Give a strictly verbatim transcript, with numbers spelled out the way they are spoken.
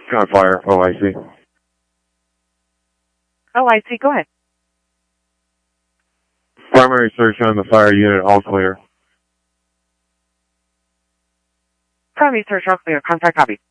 Got fire, O I C. Oh, I see. Go ahead. Primary search on the fire unit, all clear. Primary search, all clear. Contact copy.